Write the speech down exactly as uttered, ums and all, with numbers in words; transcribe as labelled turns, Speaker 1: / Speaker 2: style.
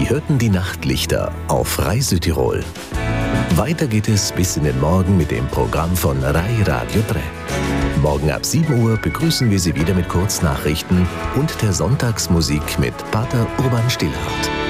Speaker 1: Sie hörten die Nachtlichter auf Rai Südtirol. Weiter geht es bis in den Morgen mit dem Programm von Rai Radio drei. Morgen ab sieben Uhr begrüßen wir Sie wieder mit Kurznachrichten und der Sonntagsmusik mit Pater Urban Stillhardt.